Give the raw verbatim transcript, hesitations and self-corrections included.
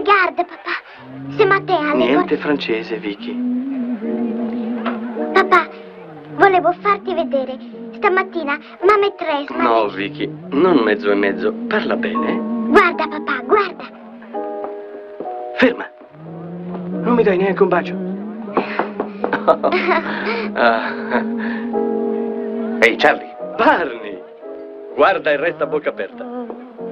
Regarde, papà. C'est matin, allez. Niente francese, Vicky. Papà, volevo farti vedere. Stamattina, mamma e Tres... No, Vicky, non mezzo e mezzo. Parla bene. Guarda, papà, guarda. Ferma. Non mi dai neanche un bacio. Ah. Ehi, Charlie. Barney, guarda e resta a bocca aperta.